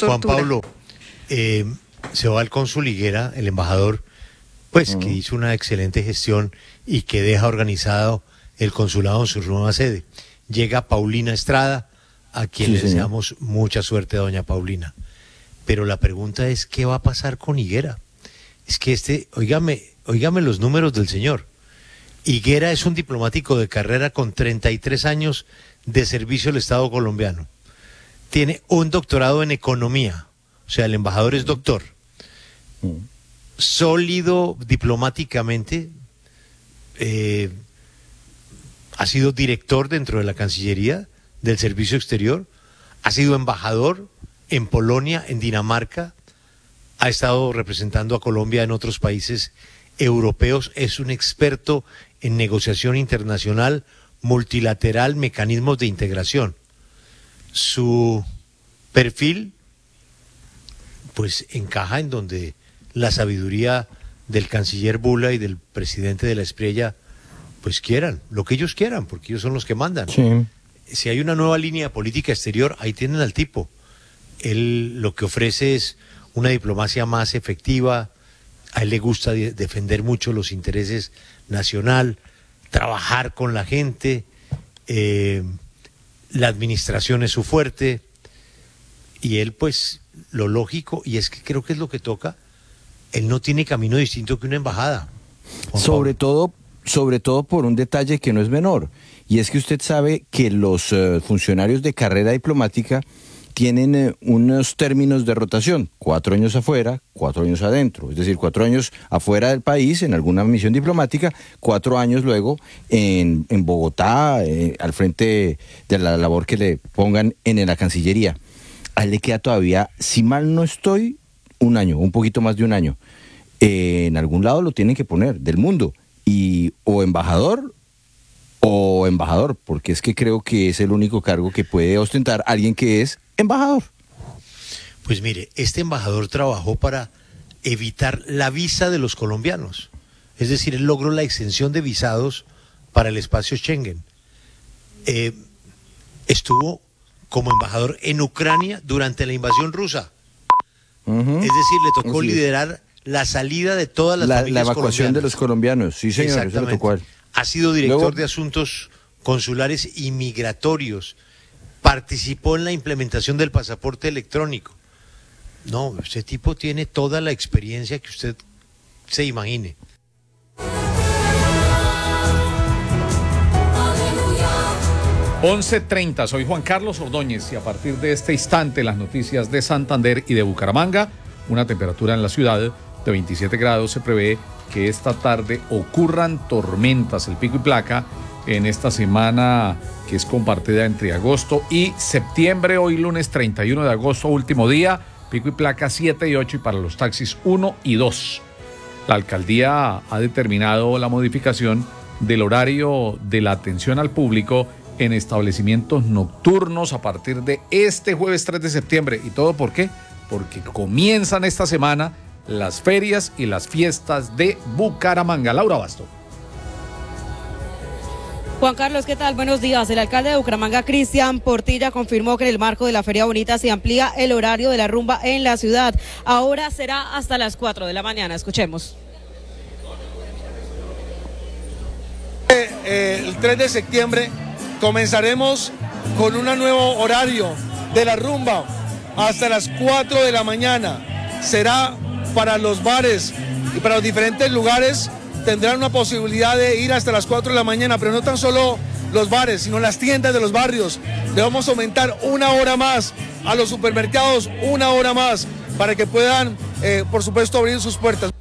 Juan Pablo, se va el cónsul Higuera, el embajador, pues que hizo una excelente gestión y que deja organizado el consulado en su nueva sede. Llega Paulina Estrada, a quien le deseamos mucha suerte, doña Paulina. Pero la pregunta es, ¿qué va a pasar con Higuera? Es que óigame los números del señor. Higuera es un diplomático de carrera con 33 años de servicio al Estado colombiano. Tiene un doctorado en economía, o sea, el embajador es doctor. Sólido diplomáticamente, ha sido director dentro de la Cancillería del Servicio Exterior, ha sido embajador en Polonia, en Dinamarca, ha estado representando a Colombia en otros países europeos, es un experto en negociación internacional, multilateral, mecanismos de integración. Su perfil, pues, encaja en donde la sabiduría del canciller Bula y del presidente de la Espriella, pues quieran, lo que ellos quieran, porque ellos son los que mandan. Sí. Si hay una nueva línea de política exterior, ahí tienen al tipo. Él lo que ofrece es una diplomacia más efectiva, a él le gusta defender mucho los intereses nacional, trabajar con la gente, la administración es su fuerte, y él pues lo lógico, y es que creo que es lo que toca, él no tiene camino distinto que una embajada. Sobre todo por un detalle que no es menor, y es que usted sabe que los funcionarios de carrera diplomática tienen unos términos de rotación, 4 años afuera, 4 años adentro, es decir, 4 años afuera del país en alguna misión diplomática, 4 años luego en Bogotá, al frente de la labor que le pongan en la Cancillería. A él le queda todavía, si mal no estoy, un año, un poquito más de un año. En algún lado lo tienen que poner, del mundo, y o embajador, porque es que creo que es el único cargo que puede ostentar alguien que es embajador. Pues mire, este embajador trabajó para evitar la visa de los colombianos. Es decir, él logró la exención de visados para el espacio Schengen. Estuvo como embajador en Ucrania durante la invasión rusa. Es decir, le tocó liderar la salida de todas las familias la evacuación colombianas de los colombianos, sí señor, eso le tocó a él. Ha sido director de asuntos consulares y migratorios. Participó en la implementación del pasaporte electrónico. No, ese tipo tiene toda la experiencia que usted se imagine. (11:30) Soy Juan Carlos Ordóñez y a partir de este instante las noticias de Santander y de Bucaramanga. Una temperatura en la ciudad de 27 grados. Se prevé que esta tarde ocurran tormentas. El pico y placa en esta semana que es compartida entre agosto y septiembre. Hoy lunes 31 de agosto, último día, pico y placa 7 y 8 y para los taxis 1 y 2. La alcaldía ha determinado la modificación del horario de la atención al público en establecimientos nocturnos a partir de este jueves 3 de septiembre. ¿Y todo por qué? Porque comienzan esta semana las ferias y las fiestas de Bucaramanga. Laura Basto. Juan Carlos, ¿qué tal? Buenos días. El alcalde de Bucaramanga, Cristian Portilla, confirmó que en el marco de la Feria Bonita se amplía el horario de la rumba en la ciudad. Ahora será hasta las 4 de la mañana. Escuchemos. El 3 de septiembre comenzaremos con un nuevo horario de la rumba hasta las 4 de la mañana. Será para los bares y para los diferentes lugares. Tendrán una posibilidad de ir hasta las 4 de la mañana, pero no tan solo los bares, sino las tiendas de los barrios. Le vamos a aumentar 1 hora más, a los supermercados 1 hora más, para que puedan, por supuesto, abrir sus puertas.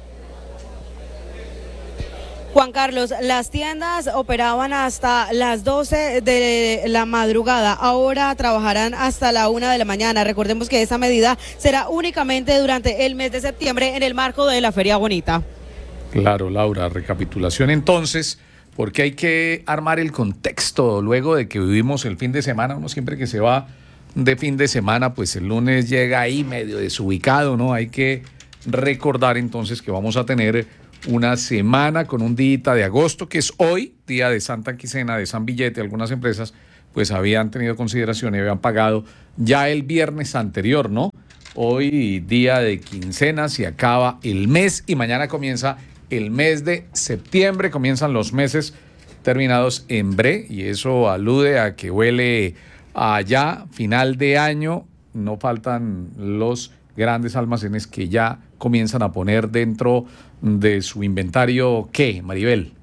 Juan Carlos, las tiendas operaban hasta las 12 de la madrugada, ahora trabajarán hasta la 1 de la mañana. Recordemos que esa medida será únicamente durante el mes de septiembre en el marco de la Feria Bonita. Claro, Laura, recapitulación entonces, porque hay que armar el contexto luego de que vivimos el fin de semana. Uno siempre que se va de fin de semana, pues el lunes llega ahí medio desubicado, ¿no? Hay que recordar entonces que vamos a tener una semana con un día de agosto, que es hoy, día de Santa Quisena, de San Billete. Algunas empresas pues habían tenido consideración y habían pagado ya el viernes anterior, ¿no? Hoy día de quincenas y acaba el mes y mañana comienza el mes de septiembre, comienzan los meses terminados en bre y eso alude a que huele allá final de año, no faltan los grandes almacenes que ya comienzan a poner dentro de su inventario, ¿qué, Maribel?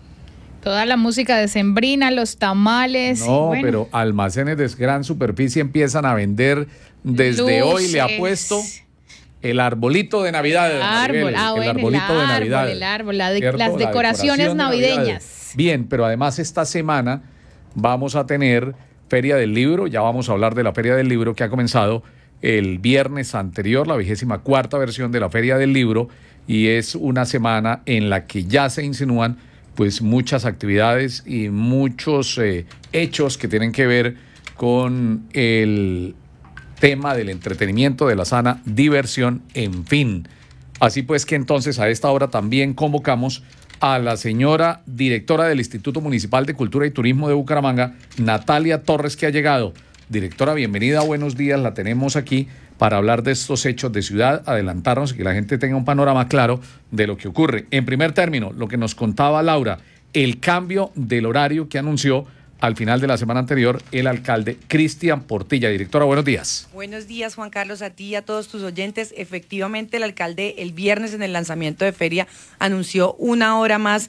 Toda la música decembrina, los tamales. No, bueno, pero almacenes de gran superficie empiezan a vender desde hoy, le apuesto, el arbolito de Navidad. Árbol, Maribel, el arbolito de Navidad. El árbol, ¿cierto? las decoraciones decoración de navideñas. Bien, pero además esta semana vamos a tener Feria del Libro, ya vamos a hablar de la Feria del Libro que ha comenzado el viernes anterior, la 24ª versión de la Feria del Libro, y es una semana en la que ya se insinúan pues muchas actividades y muchos hechos que tienen que ver con el tema del entretenimiento, de la sana diversión, en fin. Así pues que entonces a esta hora también convocamos a la señora directora del Instituto Municipal de Cultura y Turismo de Bucaramanga, Natalia Torres, que ha llegado. Directora, bienvenida, buenos días, la tenemos aquí para hablar de estos hechos de ciudad, adelantarnos y que la gente tenga un panorama claro de lo que ocurre. En primer término, lo que nos contaba Laura, el cambio del horario que anunció al final de la semana anterior el alcalde Cristian Portilla. Directora, buenos días. Buenos días, Juan Carlos, a ti y a todos tus oyentes. Efectivamente, el alcalde el viernes en el lanzamiento de feria anunció una hora más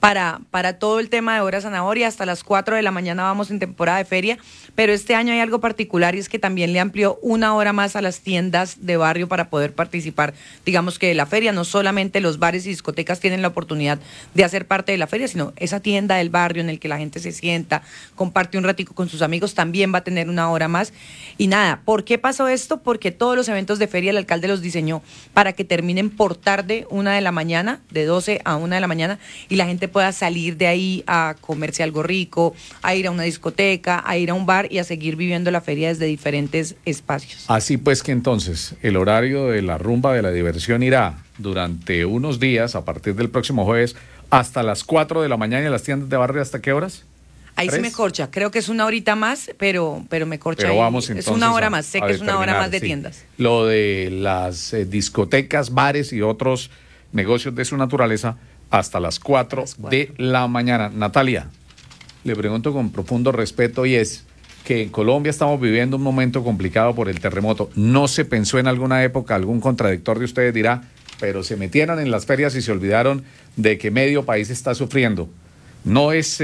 para todo el tema de hora zanahoria. Hasta las 4 de la mañana vamos en temporada de feria, pero este año hay algo particular y es que también le amplió una hora más a las tiendas de barrio para poder participar, digamos que de la feria. No solamente los bares y discotecas tienen la oportunidad de hacer parte de la feria, sino esa tienda del barrio en el que la gente se sienta, comparte un ratico con sus amigos, también va a tener una hora más. Y nada, ¿por qué pasó esto? Porque todos los eventos de feria el alcalde los diseñó para que terminen por tarde, 1 de la mañana, de 12 a 1 de la mañana, y la gente pueda salir de ahí a comerse algo rico, a ir a una discoteca, a ir a un bar y a seguir viviendo la feria desde diferentes espacios. Así pues que entonces el horario de la rumba de la diversión irá durante unos días, a partir del próximo jueves, hasta las 4 de la mañana y las tiendas de barrio, ¿hasta qué horas? Ahí 3. sí me corcha, creo que es una horita más, pero me corcha. Pero ahí. vamos Es entonces una hora más, sé que es una hora más de sí. tiendas. Lo de las discotecas, bares y otros negocios de su naturaleza hasta las 4 de la mañana. Natalia, le pregunto con profundo respeto y es que en Colombia estamos viviendo un momento complicado por el terremoto. ¿No se pensó en alguna época, algún contradictor de ustedes dirá, pero se metieron en las ferias y se olvidaron de que medio país está sufriendo? ¿No es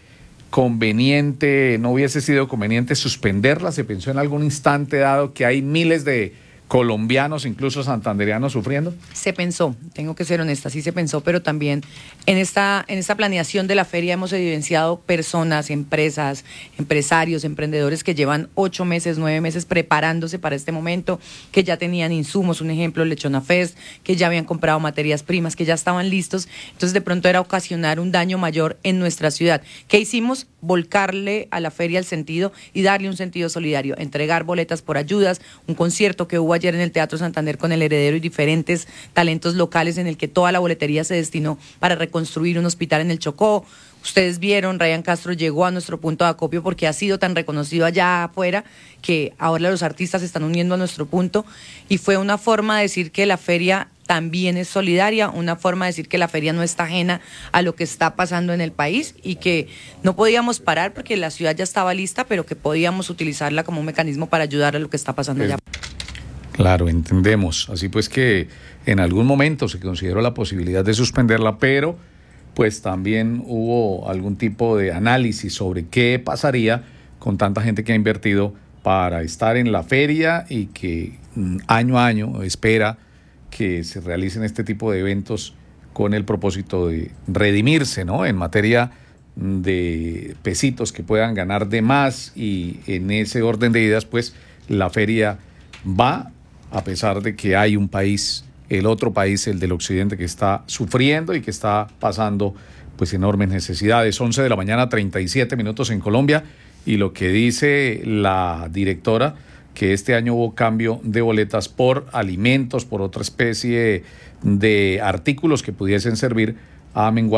conveniente, no hubiese sido conveniente suspenderla? ¿Se pensó en algún instante dado que hay miles de colombianos, incluso santandereanos, sufriendo? Se pensó, tengo que ser honesta, sí se pensó, pero también en esta planeación de la feria hemos evidenciado personas, empresas, empresarios, emprendedores que llevan 8 meses, 9 meses preparándose para este momento, que ya tenían insumos, un ejemplo, Lechona Fest, que ya habían comprado materias primas, que ya estaban listos. Entonces de pronto era ocasionar un daño mayor en nuestra ciudad. ¿Qué hicimos? Volcarle a la feria el sentido y darle un sentido solidario, entregar boletas por ayudas, un concierto que hubo ayer en el Teatro Santander con El Heredero y diferentes talentos locales en el que toda la boletería se destinó para reconstruir un hospital en el Chocó. Ustedes vieron, Ryan Castro llegó a nuestro punto de acopio porque ha sido tan reconocido allá afuera que ahora los artistas se están uniendo a nuestro punto y fue una forma de decir que la feria también es solidaria, una forma de decir que la feria no está ajena a lo que está pasando en el país y que no podíamos parar porque la ciudad ya estaba lista, pero que podíamos utilizarla como un mecanismo para ayudar a lo que está pasando allá. Claro, entendemos. Así pues que en algún momento se consideró la posibilidad de suspenderla, pero pues también hubo algún tipo de análisis sobre qué pasaría con tanta gente que ha invertido para estar en la feria y que año a año espera que se realicen este tipo de eventos con el propósito de redimirse, ¿no?, en materia de pesitos que puedan ganar de más, y en ese orden de ideas pues la feria va, a pesar de que hay un país, el otro país, el del occidente, que está sufriendo y que está pasando pues enormes necesidades. 11 de la mañana, 37 minutos en Colombia, y lo que dice la directora, que este año hubo cambio de boletas por alimentos, por otra especie de artículos que pudiesen servir a menguar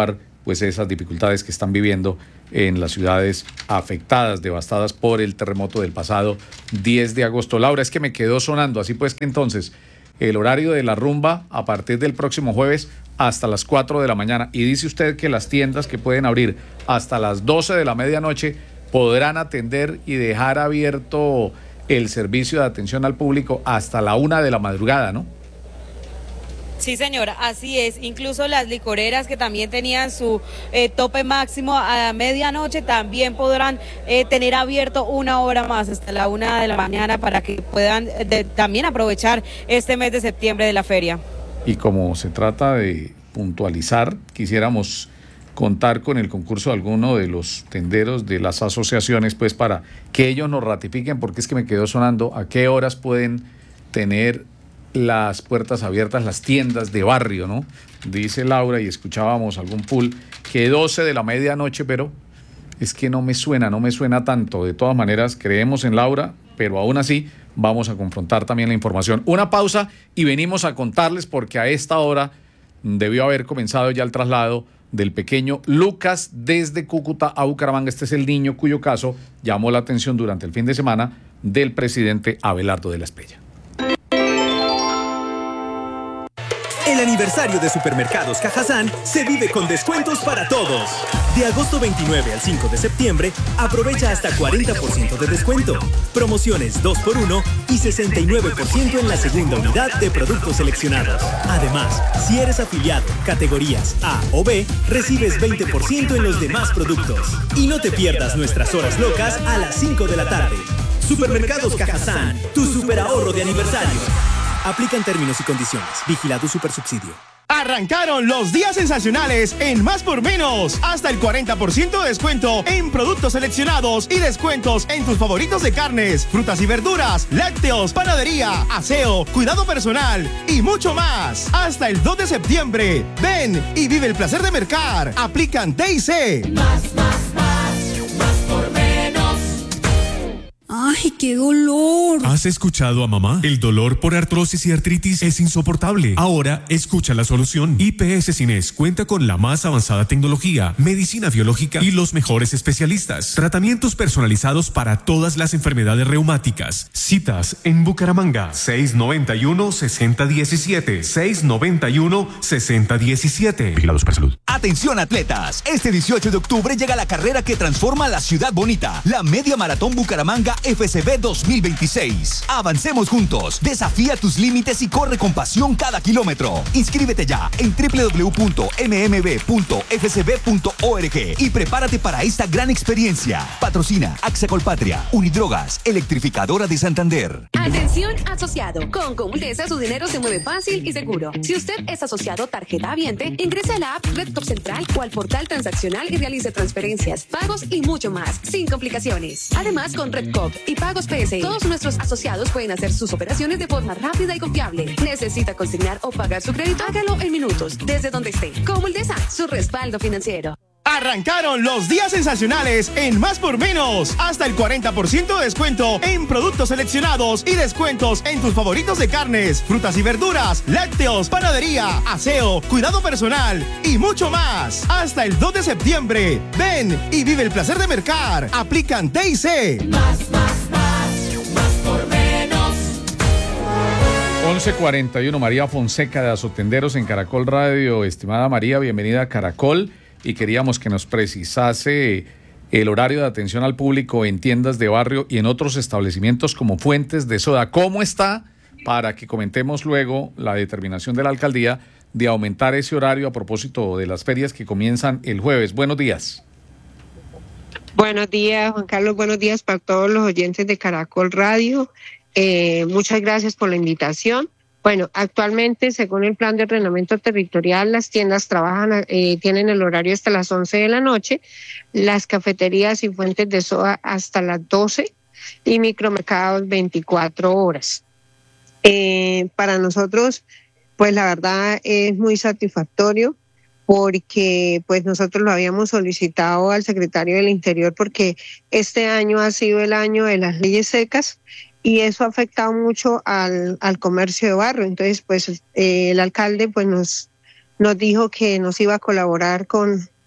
pues esas dificultades que están viviendo en las ciudades afectadas, devastadas por el terremoto del pasado 10 de agosto. Laura, es que me quedó sonando, así pues que entonces el horario de la rumba a partir del próximo jueves hasta las 4 de la mañana. Y dice usted que las tiendas que pueden abrir hasta las 12 de la medianoche podrán atender y dejar abierto el servicio de atención al público hasta la 1 de la madrugada, ¿no? Sí, señora, así es. Incluso las licoreras que también tenían su tope máximo a medianoche también podrán tener abierto 1 hora más hasta la 1 de la mañana para que puedan también aprovechar este mes de septiembre de la feria. Y como se trata de puntualizar, quisiéramos contar con el concurso de alguno de los tenderos de las asociaciones, pues para que ellos nos ratifiquen, porque es que me quedó sonando a qué horas pueden tener las puertas abiertas las tiendas de barrio, ¿no? Dice Laura, y escuchábamos algún pool, que 12 de la medianoche, pero es que no me suena tanto. De todas maneras, creemos en Laura, pero aún así vamos a confrontar también la información. Una pausa y venimos a contarles, porque a esta hora debió haber comenzado ya el traslado del pequeño Lucas desde Cúcuta a Bucaramanga. Este es el niño cuyo caso llamó la atención durante el fin de semana del presidente Abelardo de la Espriella. El aniversario de Supermercados Cajazán se vive con descuentos para todos. De agosto 29 al 5 de septiembre, aprovecha hasta 40% de descuento. Promociones 2x1 y 69% en la segunda unidad de productos seleccionados. Además, si eres afiliado, categorías A o B, recibes 20% en los demás productos. Y no te pierdas nuestras horas locas a las 5 de la tarde. Supermercados Cajazán, tu superahorro de aniversario. Aplican términos y condiciones. Vigilado Supersubsidio. Arrancaron los días sensacionales en Más por Menos. Hasta el 40% de descuento en productos seleccionados y descuentos en tus favoritos de carnes, frutas y verduras, lácteos, panadería, aseo, cuidado personal y mucho más. Hasta el 2 de septiembre. Ven y vive el placer de mercar. Aplican T&C. Más por menos. ¡Ay, qué dolor! ¿Has escuchado a mamá? El dolor por artrosis y artritis es insoportable. Ahora, escucha la solución. IPS Cines cuenta con la más avanzada tecnología, medicina biológica y los mejores especialistas. Tratamientos personalizados para todas las enfermedades reumáticas. Citas en Bucaramanga, 691-6017. 691-6017. Vigilado Supersalud. Atención atletas, este 18 de octubre llega la carrera que transforma la ciudad bonita, la Media Maratón Bucaramanga FCB 2026. Avancemos juntos, desafía tus límites y corre con pasión cada kilómetro. Inscríbete ya en www.mmb.fcb.org y prepárate para esta gran experiencia. Patrocina AXA Colpatria, Unidrogas, Electrificadora de Santander. Atención asociado, con Comultesa su dinero se mueve fácil y seguro. Si usted es asociado tarjeta Habiente, ingrese a la app RedCop Central o al portal transaccional y realice transferencias, pagos y mucho más, sin complicaciones. Además, con RedCop y Pagos PS, todos nuestros asociados pueden hacer sus operaciones de forma rápida y confiable. ¿Necesita consignar o pagar su crédito? Hágalo en minutos, desde donde esté. Comultesa, su respaldo financiero. Arrancaron los días sensacionales en Más por Menos. Hasta el 40% de descuento en productos seleccionados y descuentos en tus favoritos de carnes, frutas y verduras, lácteos, panadería, aseo, cuidado personal y mucho más. Hasta el 2 de septiembre. Ven y vive el placer de mercar. Aplican T&C. Más por menos. 11:41, María Fonseca de Azotenderos en Caracol Radio. Estimada María, bienvenida a Caracol. Y queríamos que nos precisase el horario de atención al público en tiendas de barrio y en otros establecimientos como Fuentes de Soda. ¿Cómo está? Para que comentemos luego la determinación de la alcaldía de aumentar ese horario a propósito de las ferias que comienzan el jueves. Buenos días. Buenos días, Juan Carlos. Buenos días para todos los oyentes de Caracol Radio. Muchas gracias por la invitación. Bueno, actualmente, según el plan de ordenamiento territorial, las tiendas trabajan, tienen el horario hasta las 11 de la noche, las cafeterías y fuentes de soda hasta las 12 y micromercados 24 horas. Para nosotros, pues la verdad es muy satisfactorio porque pues nosotros lo habíamos solicitado al secretario del Interior porque este año ha sido el año de las leyes secas y eso ha afectado mucho al comercio de barrio. Entonces, pues el alcalde pues nos dijo que nos iba a colaborar con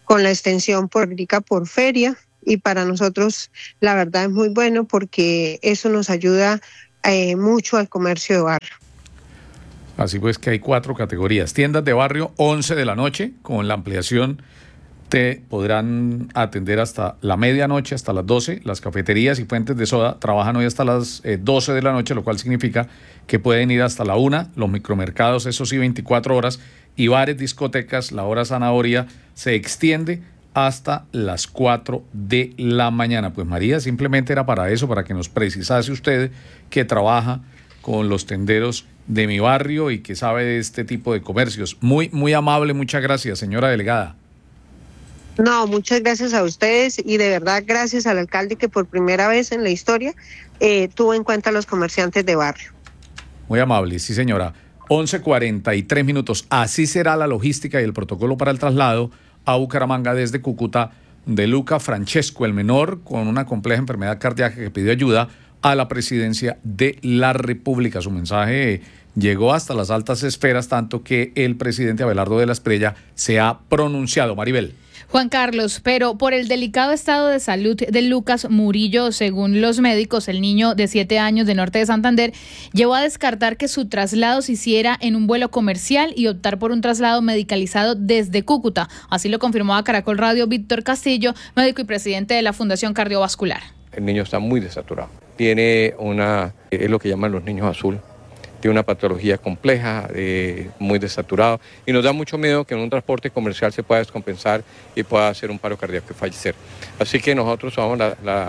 con la extensión política por feria, y para nosotros la verdad es muy bueno porque eso nos ayuda mucho al comercio de barrio. Así pues que hay 4 categorías. Tiendas de barrio, 11 de la noche, con la ampliación te podrán atender hasta la medianoche, hasta las 12. Las cafeterías y fuentes de soda trabajan hoy hasta las 12 de la noche, lo cual significa que pueden ir hasta la 1. Los micromercados, eso sí, 24 horas. Y bares, discotecas, la hora zanahoria se extiende hasta las 4 de la mañana. Pues María, simplemente era para eso, para que nos precisase usted que trabaja con los tenderos de mi barrio y que sabe de este tipo de comercios. Muy, muy amable, muchas gracias, señora delegada. No, muchas gracias a ustedes y de verdad gracias al alcalde que por primera vez en la historia tuvo en cuenta a los comerciantes de barrio. Muy amable, sí señora. 11:43 minutos. Así será la logística y el protocolo para el traslado a Bucaramanga desde Cúcuta de Luca Francesco, el menor con una compleja enfermedad cardíaca que pidió ayuda a la presidencia de la República. Su mensaje llegó hasta las altas esferas, tanto que el presidente Abelardo de la Espriella se ha pronunciado. Maribel. Juan Carlos, pero por el delicado estado de salud de Lucas Murillo, según los médicos, el niño de 7 años de Norte de Santander llevó a descartar que su traslado se hiciera en un vuelo comercial y optar por un traslado medicalizado desde Cúcuta. Así lo confirmó a Caracol Radio Víctor Castillo, médico y presidente de la Fundación Cardiovascular. El niño está muy desaturado. Tiene es lo que llaman los niños azul. Tiene una patología compleja, muy desaturado, y nos da mucho miedo que en un transporte comercial se pueda descompensar y pueda hacer un paro cardíaco y fallecer. Así que nosotros tomamos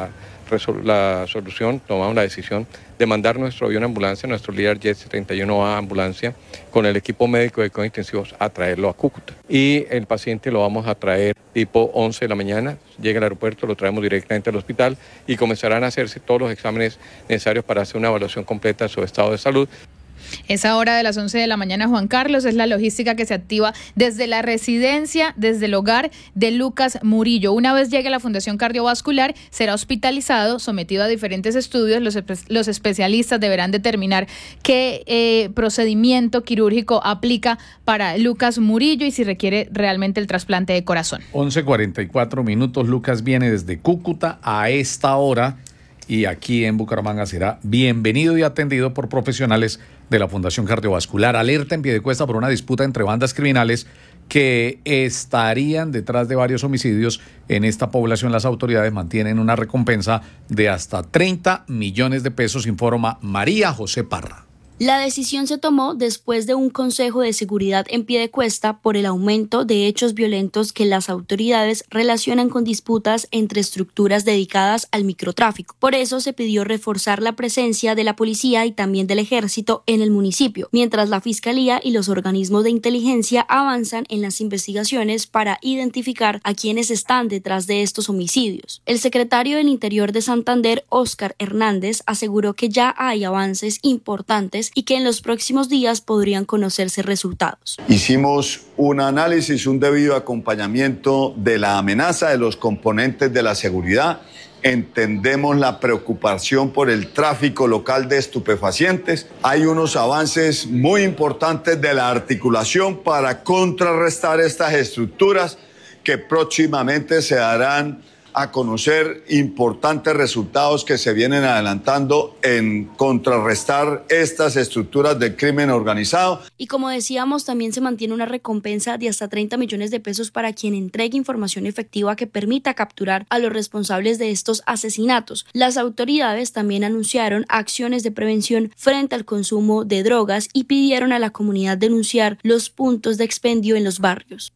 la solución, tomamos la decisión de mandar nuestro avión ambulancia, nuestro líder Jet 31A ambulancia, con el equipo médico de cuidados intensivos a traerlo a Cúcuta. Y el paciente lo vamos a traer tipo 11 de la mañana, llega al aeropuerto, lo traemos directamente al hospital y comenzarán a hacerse todos los exámenes necesarios para hacer una evaluación completa de su estado de salud. Esa hora de las 11 de la mañana, Juan Carlos, es la logística que se activa desde la residencia, desde el hogar de Lucas Murillo. Una vez llegue a la Fundación Cardiovascular, será hospitalizado, sometido a diferentes estudios. Los especialistas deberán determinar qué procedimiento quirúrgico aplica para Lucas Murillo y si requiere realmente el trasplante de corazón. 11:44 minutos. Lucas viene desde Cúcuta a esta hora y aquí en Bucaramanga será bienvenido y atendido por profesionales de la Fundación Cardiovascular. Alerta en Piedecuesta por una disputa entre bandas criminales que estarían detrás de varios homicidios en esta población. Las autoridades mantienen una recompensa de hasta 30 millones de pesos, informa María José Parra. La decisión se tomó después de un consejo de seguridad en Piedecuesta por el aumento de hechos violentos que las autoridades relacionan con disputas entre estructuras dedicadas al microtráfico. Por eso se pidió reforzar la presencia de la policía y también del ejército en el municipio, mientras la fiscalía y los organismos de inteligencia avanzan en las investigaciones para identificar a quienes están detrás de estos homicidios. El secretario del Interior de Santander, Óscar Hernández, aseguró que ya hay avances importantes y que en los próximos días podrían conocerse resultados. Hicimos un análisis, un debido acompañamiento de la amenaza de los componentes de la seguridad. Entendemos la preocupación por el tráfico local de estupefacientes. Hay unos avances muy importantes de la articulación para contrarrestar estas estructuras que próximamente se darán a conocer importantes resultados que se vienen adelantando en contrarrestar estas estructuras del crimen organizado. Y como decíamos, también se mantiene una recompensa de hasta 30 millones de pesos para quien entregue información efectiva que permita capturar a los responsables de estos asesinatos. Las autoridades también anunciaron acciones de prevención frente al consumo de drogas y pidieron a la comunidad denunciar los puntos de expendio en los barrios.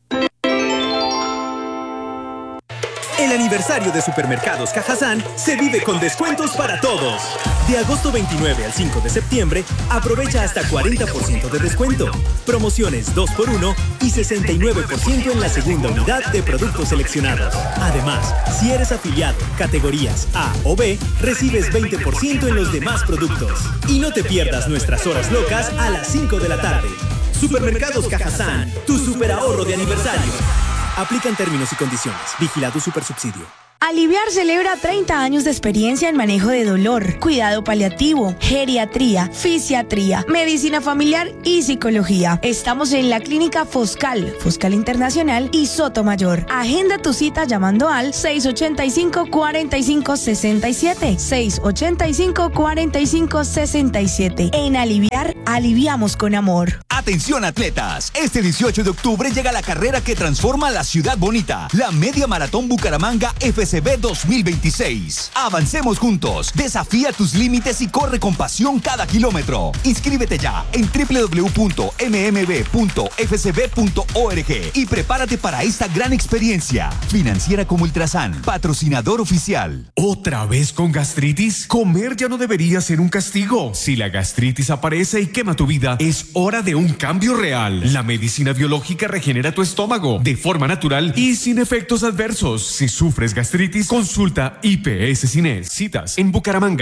El aniversario de Supermercados Cajazán se vive con descuentos para todos. De agosto 29 al 5 de septiembre, aprovecha hasta 40% de descuento. Promociones 2x1 y 69% en la segunda unidad de productos seleccionados. Además, si eres afiliado, categorías A o B, recibes 20% en los demás productos. Y no te pierdas nuestras horas locas a las 5 de la tarde. Supermercados Cajazán, tu superahorro de aniversario. Aplican términos y condiciones. Vigilado Supersubsidio. Aliviar celebra 30 años de experiencia en manejo de dolor, cuidado paliativo, geriatría, fisiatría, medicina familiar y psicología. Estamos en la clínica Foscal Internacional y Sotomayor. Agenda tu cita llamando al 685-4567. 685-4567. En Aliviar, aliviamos con amor. Atención atletas, este 18 de octubre llega la carrera que transforma la ciudad bonita, la Media Maratón Bucaramanga FCB 2026. Avancemos juntos, desafía tus límites y corre con pasión cada kilómetro. Inscríbete ya en www.mmb.fcb.org y prepárate para esta gran experiencia. Financiera como Ultrasan, patrocinador oficial. ¿Otra vez con gastritis? Comer ya no debería ser un castigo. Si la gastritis aparece y quema tu vida, es hora de un cambio real. La medicina biológica regenera tu estómago de forma natural y sin efectos adversos. Si sufres gastritis, consulta IPS Cines. Citas en Bucaramanga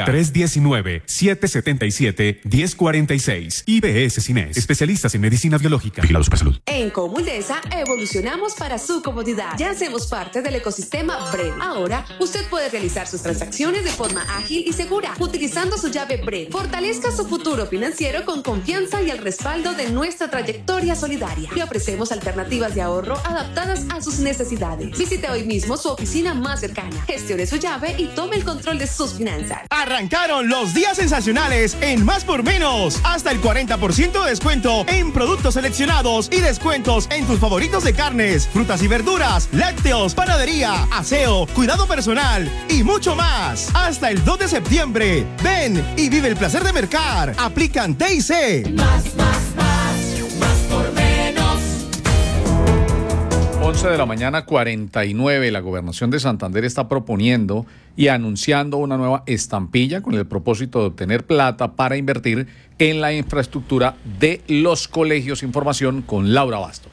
319-777-1046. IPS Cines, especialistas en medicina biológica. Vigilados por salud. En Comuldesa evolucionamos para su comodidad. Ya hacemos parte del ecosistema BRED. Ahora usted puede realizar sus transacciones de forma ágil y segura utilizando su llave BRED. Fortalezca su futuro financiero con confianza y el respaldo de nuestra trayectoria solidaria. Le ofrecemos alternativas de ahorro adaptadas a sus necesidades. Visite hoy mismo su oficina más cercana. Gestione su llave y tome el control de sus finanzas. Arrancaron los días sensacionales en Más por Menos. Hasta el 40% de descuento en productos seleccionados y descuentos en tus favoritos de carnes, frutas y verduras, lácteos, panadería, aseo, cuidado personal y mucho más. Hasta el 2 de septiembre. Ven y vive el placer de mercar. Aplican T&C. Más por menos. 11 de la mañana, 49. La Gobernación de Santander está proponiendo y anunciando una nueva estampilla con el propósito de obtener plata para invertir en la infraestructura de los colegios. Información con Laura Basto.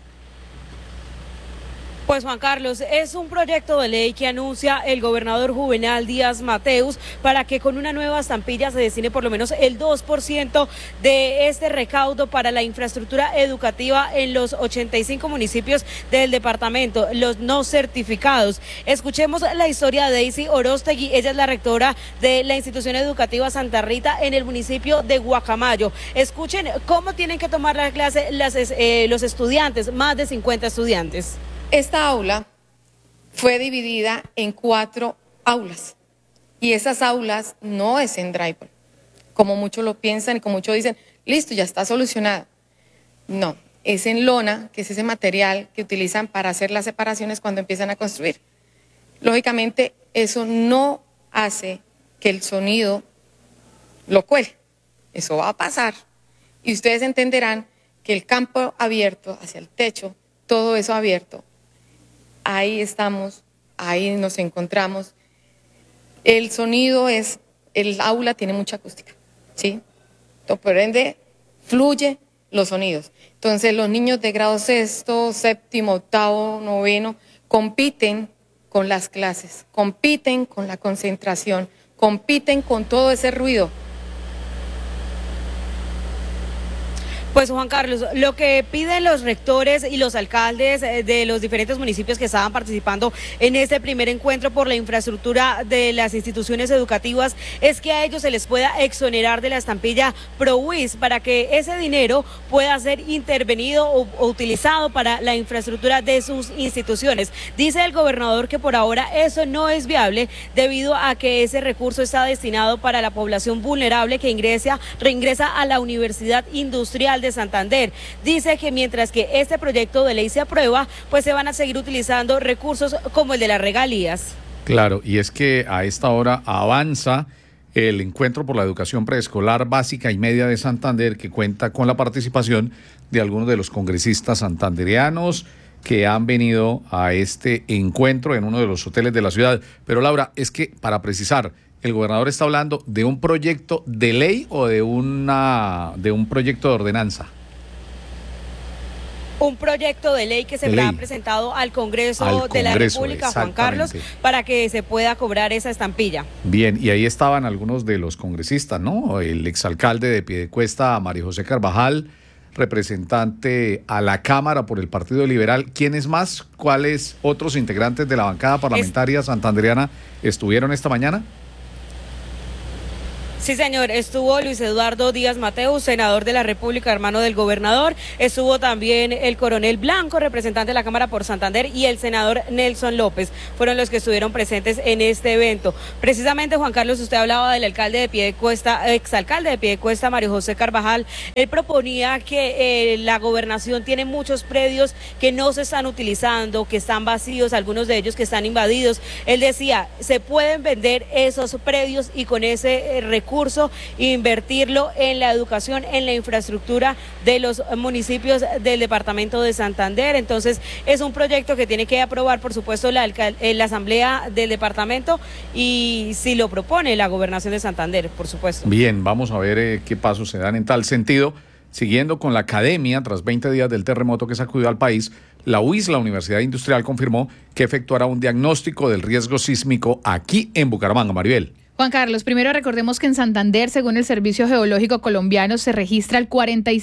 Pues Juan Carlos, es un proyecto de ley que anuncia el gobernador Juvenal Díaz Mateus para que con una nueva estampilla se destine por lo menos el 2% de este recaudo para la infraestructura educativa en los 85 municipios del departamento, los no certificados. Escuchemos la historia de Daisy Orostegui, ella es la rectora de la institución educativa Santa Rita en el municipio de Guacamayo. Escuchen cómo tienen que tomar la clase los estudiantes, más de 50 estudiantes. Esta aula fue dividida en 4 aulas y esas aulas no es en drywall, como muchos lo piensan y como muchos dicen, listo, ya está solucionado. No, es en lona, que es ese material que utilizan para hacer las separaciones cuando empiezan a construir. Lógicamente, eso no hace que el sonido lo cuele, eso va a pasar y ustedes entenderán que el campo abierto hacia el techo, todo eso abierto, ahí estamos, ahí nos encontramos. El sonido es, el aula tiene mucha acústica, ¿sí? Por ende, fluye los sonidos. Entonces, los niños de grado 6º, 7º, 8º, 9º compiten con las clases, compiten con la concentración, compiten con todo ese ruido. Pues Juan Carlos, lo que piden los rectores y los alcaldes de los diferentes municipios que estaban participando en este primer encuentro por la infraestructura de las instituciones educativas es que a ellos se les pueda exonerar de la estampilla ProWis para que ese dinero pueda ser intervenido o utilizado para la infraestructura de sus instituciones. Dice el gobernador que por ahora eso no es viable debido a que ese recurso está destinado para la población vulnerable que reingresa a la Universidad Industrial de Santander. Dice que mientras que este proyecto de ley se aprueba, pues se van a seguir utilizando recursos como el de las regalías. Claro, y es que a esta hora avanza el encuentro por la educación preescolar básica y media de Santander, que cuenta con la participación de algunos de los congresistas santandereanos que han venido a este encuentro en uno de los hoteles de la ciudad. Pero Laura, es que para precisar, ¿el gobernador está hablando de un proyecto de ley o de un proyecto de ordenanza? Un proyecto de ley que se ha presentado al Congreso de la República, Juan Carlos, para que se pueda cobrar esa estampilla. Bien, y ahí estaban algunos de los congresistas, ¿no? El exalcalde de Piedecuesta, María José Carvajal, representante a la Cámara por el Partido Liberal. ¿Quiénes más? ¿Cuáles otros integrantes de la bancada parlamentaria santandereana estuvieron esta mañana? Sí, señor, estuvo Luis Eduardo Díaz Mateus, senador de la República, hermano del gobernador, estuvo también el coronel Blanco, representante de la Cámara por Santander, y el senador Nelson López, fueron los que estuvieron presentes en este evento. Precisamente, Juan Carlos, usted hablaba del alcalde de Piedecuesta, exalcalde de Piedecuesta, Mario José Carvajal. Él proponía que la gobernación tiene muchos predios que no se están utilizando, que están vacíos, algunos de ellos que están invadidos. Él decía, se pueden vender esos predios y con ese recurso invertirlo en la educación, en la infraestructura de los municipios del departamento de Santander. Entonces es un proyecto que tiene que aprobar, por supuesto, la asamblea del departamento, y si lo propone la gobernación de Santander, por supuesto. Bien, vamos a ver qué pasos se dan en tal sentido. Siguiendo con la academia, tras 20 días del terremoto que sacudió al país, la UIS, la Universidad Industrial, confirmó que efectuará un diagnóstico del riesgo sísmico aquí en Bucaramanga. Maribel. Juan Carlos, primero recordemos que en Santander, según el Servicio Geológico Colombiano, se registra el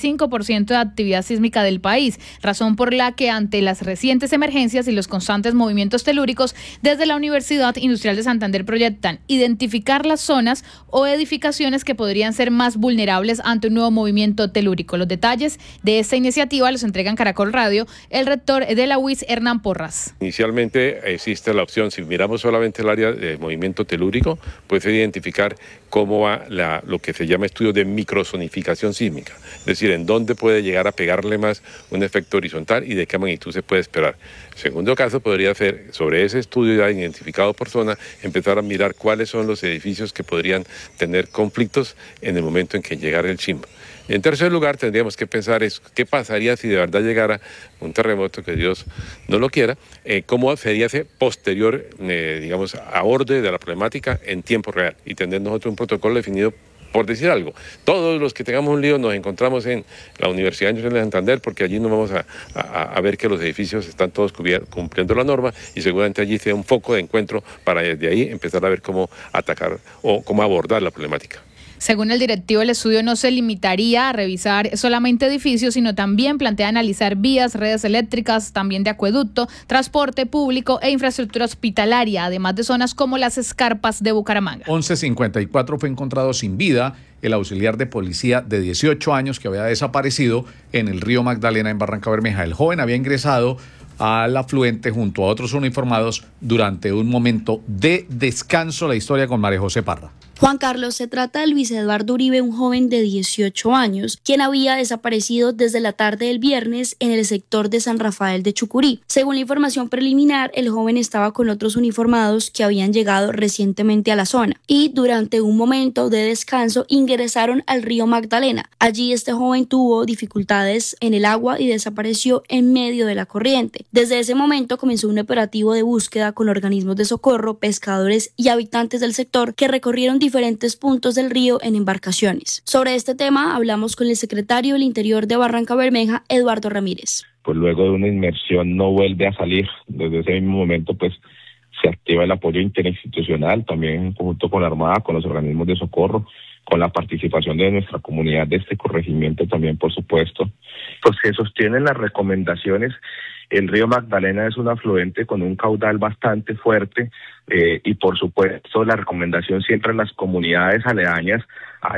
45% de actividad sísmica del país, razón por la que ante las recientes emergencias y los constantes movimientos telúricos, desde la Universidad Industrial de Santander proyectan identificar las zonas o edificaciones que podrían ser más vulnerables ante un nuevo movimiento telúrico. Los detalles de esta iniciativa los entrega en Caracol Radio el rector de la UIS, Hernán Porras. Inicialmente existe la opción, si miramos solamente el área de movimiento telúrico, pues identificar cómo va lo que se llama estudio de microzonificación sísmica, es decir, en dónde puede llegar a pegarle más un efecto horizontal y de qué magnitud se puede esperar. Segundo caso podría ser, sobre ese estudio ya identificado por zona, empezar a mirar cuáles son los edificios que podrían tener conflictos en el momento en que llegara el sismo. En tercer lugar, tendríamos que pensar qué pasaría si de verdad llegara un terremoto, que Dios no lo quiera, cómo sería ese posterior, digamos, aborde de la problemática en tiempo real, y tener nosotros un protocolo definido. Por decir algo, todos los que tengamos un lío nos encontramos en la Universidad Industrial de Santander, porque allí nos vamos a ver que los edificios están todos cumpliendo la norma, y seguramente allí sea un foco de encuentro para desde ahí empezar a ver cómo atacar o cómo abordar la problemática. Según el directivo, el estudio no se limitaría a revisar solamente edificios, sino también plantea analizar vías, redes eléctricas, también de acueducto, transporte público e infraestructura hospitalaria, además de zonas como las escarpas de Bucaramanga. 11:54 fue encontrado sin vida el auxiliar de policía de 18 años que había desaparecido en el río Magdalena en Barranca Bermeja. El joven había ingresado al afluente junto a otros uniformados durante un momento de descanso. La historia con María José Parra. Juan Carlos, se trata de Luis Eduardo Uribe, un joven de 18 años, quien había desaparecido desde la tarde del viernes en el sector de San Rafael de Chucurí. Según la información preliminar, el joven estaba con otros uniformados que habían llegado recientemente a la zona y durante un momento de descanso ingresaron al río Magdalena. Allí este joven tuvo dificultades en el agua y desapareció en medio de la corriente. Desde ese momento comenzó un operativo de búsqueda con organismos de socorro, pescadores y habitantes del sector que recorrieron diferentes puntos del río en embarcaciones. Sobre este tema hablamos con el secretario del Interior de Barranca Bermeja, Eduardo Ramírez. Pues luego de una inmersión no vuelve a salir. Desde ese mismo momento pues se activa el apoyo interinstitucional, también en conjunto con la Armada, con los organismos de socorro, con la participación de nuestra comunidad de este corregimiento también, por supuesto. Pues se sostienen las recomendaciones. El río Magdalena es un afluente con un caudal bastante fuerte y por supuesto la recomendación siempre en las comunidades aledañas a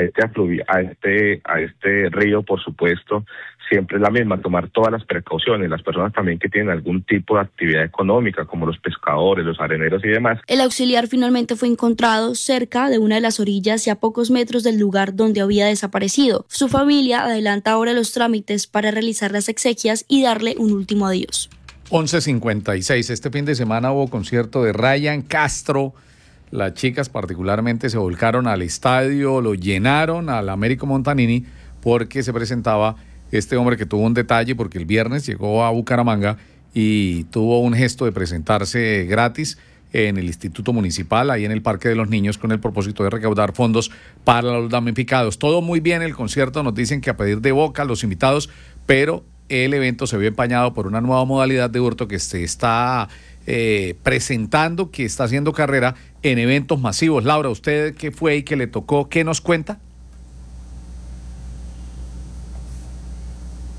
este río, por supuesto, siempre es la misma, tomar todas las precauciones. Las personas también que tienen algún tipo de actividad económica, como los pescadores, los areneros y demás. El auxiliar finalmente fue encontrado cerca de una de las orillas y a pocos metros del lugar donde había desaparecido. Su familia adelanta ahora los trámites para realizar las exequias y darle un último adiós. 11:56. Este fin de semana hubo concierto de Ryan Castro. Las chicas particularmente se volcaron al estadio, lo llenaron al Américo Montanini porque se presentaba este hombre que tuvo un detalle, porque el viernes llegó a Bucaramanga y tuvo un gesto de presentarse gratis en el Instituto Municipal, ahí en el Parque de los Niños, con el propósito de recaudar fondos para los damnificados. Todo muy bien el concierto, nos dicen que a pedir de boca los invitados, pero el evento se vio empañado por una nueva modalidad de hurto que se está presentando, que está haciendo carrera en eventos masivos. Laura, ¿usted qué fue y qué le tocó? ¿Qué nos cuenta?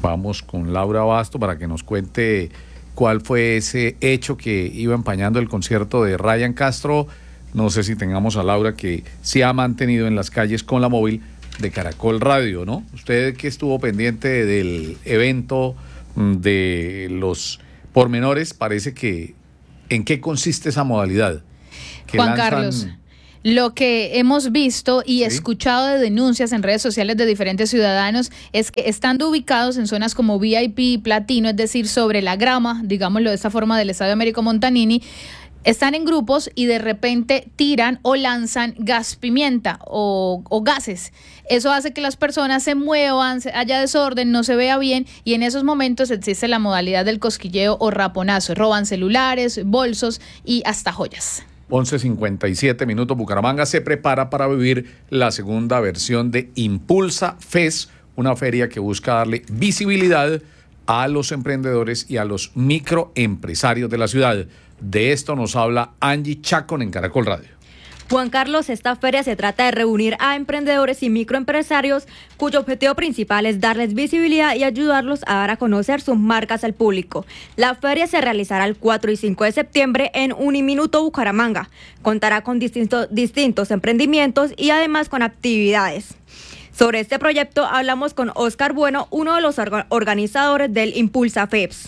Vamos con Laura Basto para que nos cuente cuál fue ese hecho que iba empañando el concierto de Ryan Castro. No sé si tengamos a Laura, que se ha mantenido en las calles con la móvil de Caracol Radio, ¿no? Usted que estuvo pendiente del evento, de los pormenores, parece que ¿en qué consiste esa modalidad? Juan Carlos, lo que hemos visto y escuchado de denuncias en redes sociales de diferentes ciudadanos es que estando ubicados en zonas como VIP y Platino, es decir, sobre la grama, digámoslo de esta forma, del Estadio Américo Montanini, están en grupos y de repente tiran o lanzan gas pimienta o gases. Eso hace que las personas se muevan, haya desorden, no se vea bien, y en esos momentos existe la modalidad del cosquilleo o raponazo. Roban celulares, bolsos y hasta joyas. 11:57 minutos. Bucaramanga se prepara para vivir la segunda versión de Impulsa Fest, una feria que busca darle visibilidad a los emprendedores y a los microempresarios de la ciudad. De esto nos habla Angie Chacón en Caracol Radio. Juan Carlos, esta feria se trata de reunir a emprendedores y microempresarios cuyo objetivo principal es darles visibilidad y ayudarlos a dar a conocer sus marcas al público. La feria se realizará el 4 y 5 de septiembre en Uniminuto, Bucaramanga. Contará con distintos emprendimientos y además con actividades. Sobre este proyecto hablamos con Oscar Bueno, uno de los organizadores del Impulsa FEPS.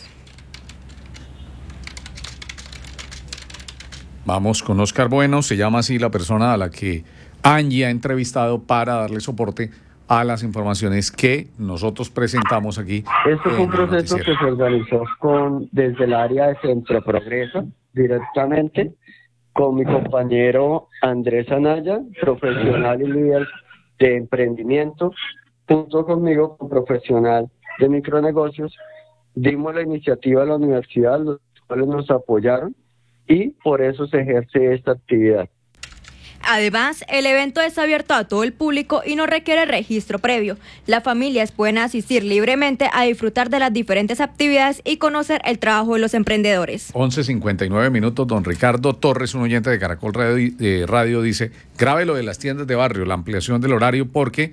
Vamos con Oscar Bueno, se llama así la persona a la que Angie ha entrevistado para darle soporte a las informaciones que nosotros presentamos aquí. Esto fue un proceso que se organizó desde el área de Centro Progreso, directamente, con mi compañero Andrés Anaya, profesional y líder de emprendimiento, junto conmigo, como profesional de micronegocios. Dimos la iniciativa a la universidad, los cuales nos apoyaron, y por eso se ejerce esta actividad. Además, el evento es abierto a todo el público y no requiere registro previo. Las familias pueden asistir libremente a disfrutar de las diferentes actividades y conocer el trabajo de los emprendedores. 11:59 minutos. Don Ricardo Torres, un oyente de Caracol Radio, dice: grave lo de las tiendas de barrio, la ampliación del horario, porque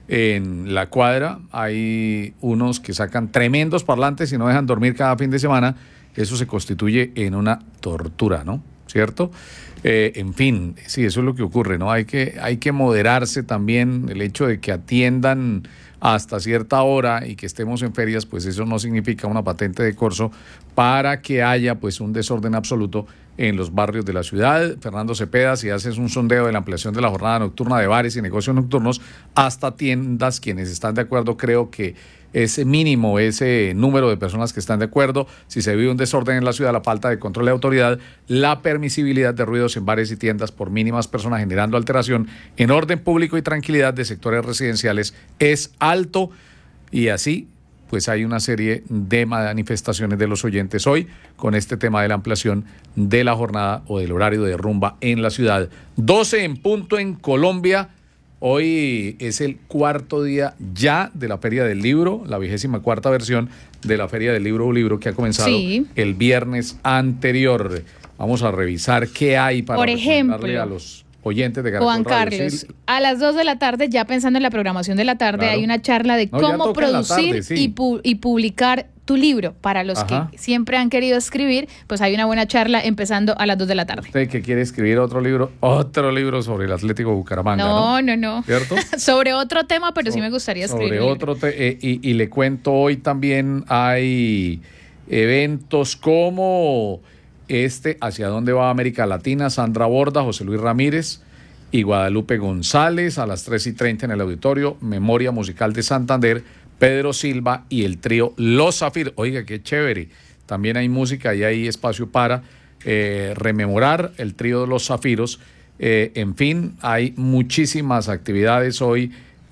en la cuadra hay unos que sacan tremendos parlantes y no dejan dormir cada fin de semana. Eso se constituye en una tortura, ¿no? ¿Cierto? En fin, sí, eso es lo que ocurre, ¿no? Hay que moderarse también. El hecho de que atiendan hasta cierta hora y que estemos en ferias, pues eso no significa una patente de corso para que haya pues un desorden absoluto en los barrios de la ciudad. Fernando Cepeda, si haces un sondeo de la ampliación de la jornada nocturna de bares y negocios nocturnos hasta tiendas, quienes están de acuerdo, creo que ese mínimo, ese número de personas que están de acuerdo, si se vive un desorden en la ciudad, la falta de control de autoridad, la permisibilidad de ruidos en bares y tiendas por mínimas personas generando alteración en orden público y tranquilidad de sectores residenciales es alto, y así pues hay una serie de manifestaciones de los oyentes hoy con este tema de la ampliación de la jornada o del horario de rumba en la ciudad. 12 en punto en Colombia. Hoy es el cuarto día ya de la Feria del Libro, la 24ª versión de la Feria del Libro, un libro que ha comenzado el viernes anterior. Vamos a revisar qué hay para recomendarle a los oyentes de Caracol Juan Radio. Carlos, a las 2 de la tarde, ya pensando en la programación de la tarde, hay una charla de cómo producir y publicar tu libro. Para los que siempre han querido escribir, pues hay una buena charla empezando a las 2 de la tarde. Usted que quiere escribir otro libro sobre el Atlético Bucaramanga, No. ¿Cierto? Sobre otro tema, pero sí me gustaría escribir. Y le cuento, hoy también hay eventos como Hacia dónde va América Latina, Sandra Borda, José Luis Ramírez y Guadalupe González, a las 3:30 en el auditorio. Memoria Musical de Santander, Pedro Silva y el trío Los Zafiros. Oiga, qué chévere. También hay música y hay espacio para rememorar el trío de Los Zafiros. En fin, hay muchísimas actividades hoy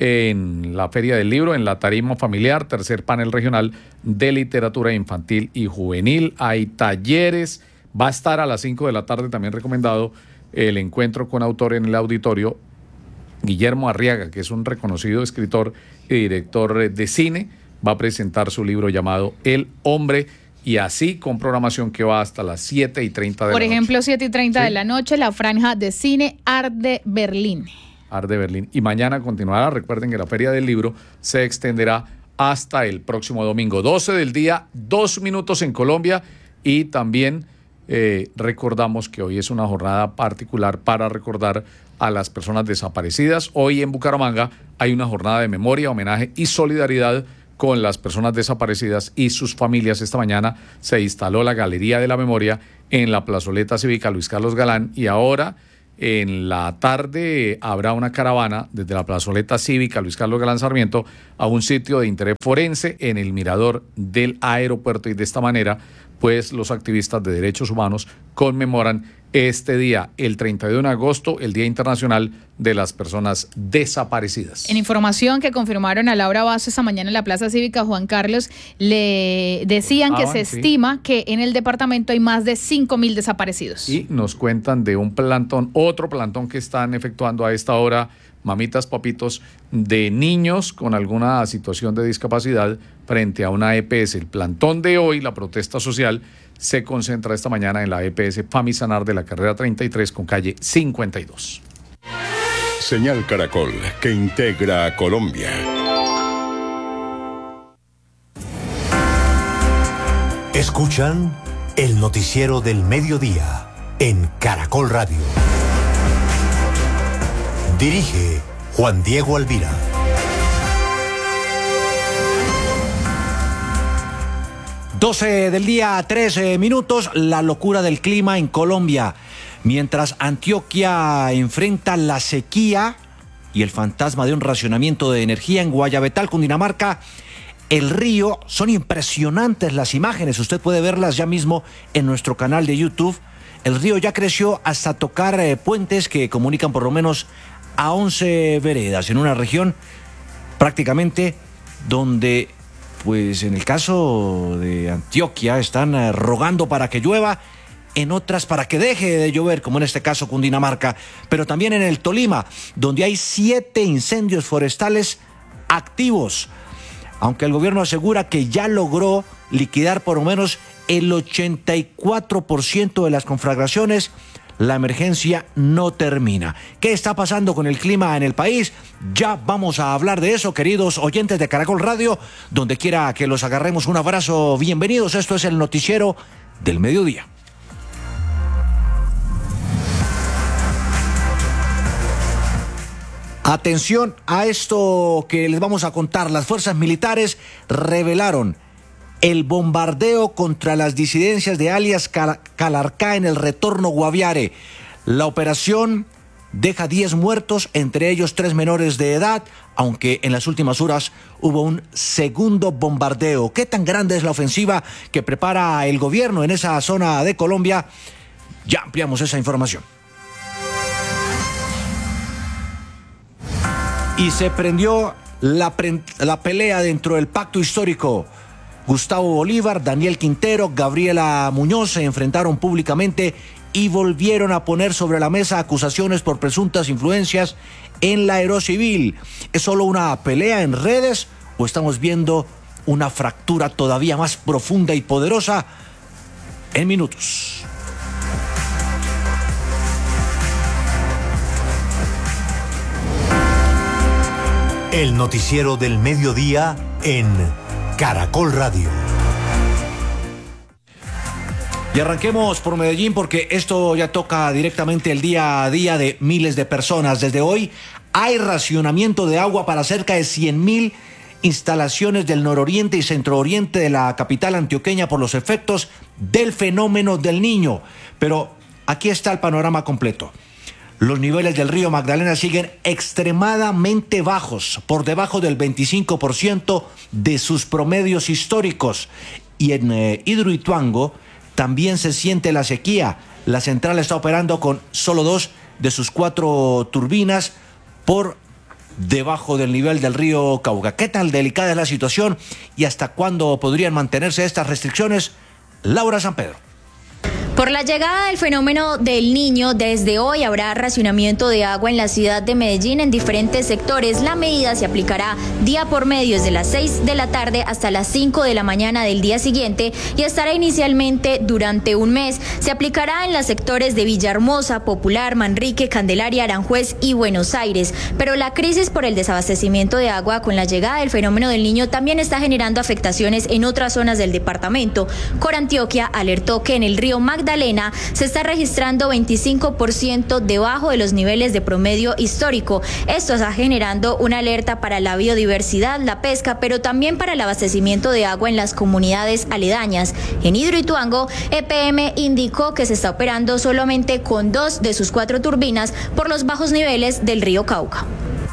en la Feria del Libro, en la tarima familiar, tercer panel regional de literatura infantil y juvenil. Hay talleres. Va a estar a las 5 de la tarde también recomendado el encuentro con autor en el auditorio. Guillermo Arriaga, que es un reconocido escritor y director de cine, va a presentar su libro llamado El Hombre, y así con programación que va hasta las 7:30 de la noche. Por ejemplo, 7:30 de la noche, la franja de cine Art de Berlín. Art de Berlín. Y mañana continuará. Recuerden que la Feria del Libro se extenderá hasta el próximo domingo. 12 del día, 2 minutos en Colombia, y también recordamos que hoy es una jornada particular para recordar a las personas desaparecidas. Hoy en Bucaramanga hay una jornada de memoria, homenaje y solidaridad con las personas desaparecidas y sus familias. Esta mañana se instaló la Galería de la Memoria en la plazoleta cívica Luis Carlos Galán, y ahora en la tarde habrá una caravana desde la plazoleta cívica Luis Carlos Galán Sarmiento a un sitio de interés forense en el mirador del aeropuerto, y de esta manera pues los activistas de derechos humanos conmemoran este día, el 31 de agosto, el Día Internacional de las Personas Desaparecidas. En información que confirmaron a Laura Basso esta mañana en la Plaza Cívica Juan Carlos, le decían que se estima que en el departamento hay más de 5.000 desaparecidos. Y nos cuentan de un plantón, otro plantón que están efectuando a esta hora, mamitas, papitos, de niños con alguna situación de discapacidad frente a una EPS. El plantón de hoy, la protesta social, se concentra esta mañana en la EPS Famisanar de la carrera 33 con calle 52. Señal Caracol, que integra a Colombia. Escuchan el noticiero del mediodía en Caracol Radio. Dirige Juan Diego Alvira. 12 del día, 13 minutos, la locura del clima en Colombia. Mientras Antioquia enfrenta la sequía y el fantasma de un racionamiento de energía, en Guayabetal, Cundinamarca, el río, son impresionantes las imágenes, usted puede verlas ya mismo en nuestro canal de YouTube. El río ya creció hasta tocar puentes que comunican por lo menos a 11 veredas en una región prácticamente donde, pues en el caso de Antioquia, están rogando para que llueva, en otras para que deje de llover, como en este caso Cundinamarca, pero también en el Tolima, donde hay 7 incendios forestales activos. Aunque el gobierno asegura que ya logró liquidar por lo menos el 84% de las conflagraciones, la emergencia no termina. ¿Qué está pasando con el clima en el país? Ya vamos a hablar de eso, queridos oyentes de Caracol Radio, donde quiera que los agarremos. Un abrazo, bienvenidos. Esto es el noticiero del mediodía. Atención a esto que les vamos a contar. Las fuerzas militares revelaron el bombardeo contra las disidencias de alias Calarcá en el retorno Guaviare. La operación deja 10 muertos, entre ellos 3 menores de edad, aunque en las últimas horas hubo un segundo bombardeo. ¿Qué tan grande es la ofensiva que prepara el gobierno en esa zona de Colombia? Ya ampliamos esa información. Y se prendió la pelea dentro del pacto histórico. Gustavo Bolívar, Daniel Quintero, Gabriela Muñoz se enfrentaron públicamente y volvieron a poner sobre la mesa acusaciones por presuntas influencias en la Aerocivil. ¿Es solo una pelea en redes o estamos viendo una fractura todavía más profunda y poderosa? En minutos. El noticiero del mediodía en Caracol Radio. Y arranquemos por Medellín, porque esto ya toca directamente el día a día de miles de personas. Desde hoy hay racionamiento de agua para cerca de 100.000 instalaciones del nororiente y centrooriente de la capital antioqueña por los efectos del fenómeno del Niño. Pero aquí está el panorama completo. Los niveles del río Magdalena siguen extremadamente bajos, por debajo del 25% de sus promedios históricos. Y en Hidroituango también se siente la sequía. La central está operando con solo 2 de sus 4 turbinas por debajo del nivel del río Cauca. ¿Qué tan delicada es la situación y hasta cuándo podrían mantenerse estas restricciones? Laura San Pedro. Por la llegada del fenómeno del Niño, desde hoy habrá racionamiento de agua en la ciudad de Medellín en diferentes sectores. La medida se aplicará día por medio desde las 6 de la tarde hasta las 5 de la mañana del día siguiente y estará inicialmente durante un mes. Se aplicará en los sectores de Villahermosa, Popular, Manrique, Candelaria, Aranjuez y Buenos Aires. Pero la crisis por el desabastecimiento de agua con la llegada del fenómeno del Niño también está generando afectaciones en otras zonas del departamento. Corantioquia alertó que en el río Magdalena se está registrando 25% debajo de los niveles de promedio histórico. Esto está generando una alerta para la biodiversidad, la pesca, pero también para el abastecimiento de agua en las comunidades aledañas. En Hidroituango, EPM indicó que se está operando solamente con 2 de sus 4 turbinas por los bajos niveles del río Cauca.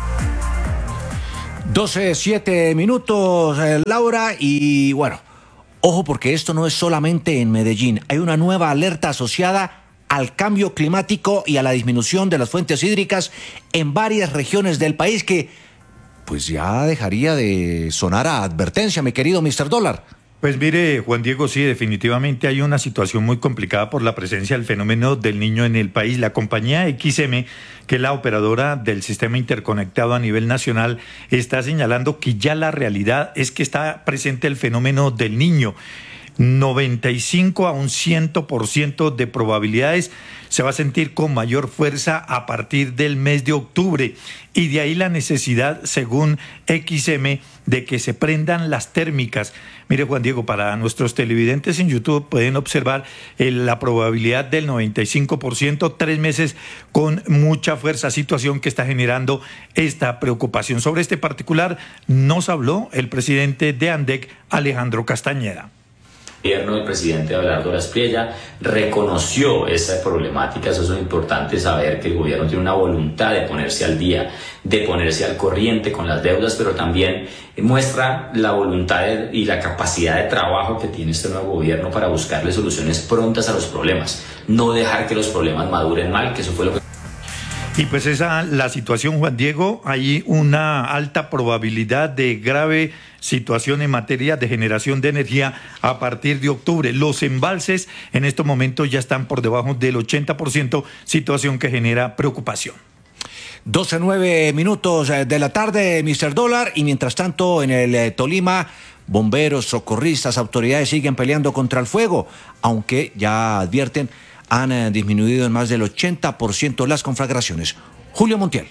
12:07 minutos, Laura, y bueno, ojo porque esto no es solamente en Medellín. Hay una nueva alerta asociada al cambio climático y a la disminución de las fuentes hídricas en varias regiones del país que pues ya dejaría de sonar a advertencia, mi querido Mr. Dólar. Pues mire, Juan Diego, sí, definitivamente hay una situación muy complicada por la presencia del fenómeno del Niño en el país. La compañía XM, que es la operadora del sistema interconectado a nivel nacional, está señalando que ya la realidad es que está presente el fenómeno del Niño. 95 a un 100% de probabilidades se va a sentir con mayor fuerza a partir del mes de octubre y de ahí la necesidad, según XM, de que se prendan las térmicas. Mire, Juan Diego, para nuestros televidentes en YouTube pueden observar la probabilidad del 95%, 3 meses con mucha fuerza, situación que está generando esta preocupación. Sobre este particular nos habló el presidente de ANDEC, Alejandro Castañeda. El gobierno del presidente Abelardo Lasprilla reconoció esa problemática. Eso es importante saber, que el gobierno tiene una voluntad de ponerse al día, de ponerse al corriente con las deudas, pero también muestra la voluntad y la capacidad de trabajo que tiene este nuevo gobierno para buscarle soluciones prontas a los problemas, no dejar que los problemas maduren mal, que eso fue lo que... Y pues esa la situación, Juan Diego. Hay una alta probabilidad de grave situación en materia de generación de energía a partir de octubre. Los embalses en estos momentos ya están por debajo del 80%, situación que genera preocupación. 12:09 minutos de la tarde, Mr. Dólar, y mientras tanto en el Tolima, bomberos, socorristas, autoridades siguen peleando contra el fuego, aunque ya advierten han disminuido en más del 80% las conflagraciones. Julio Montiel.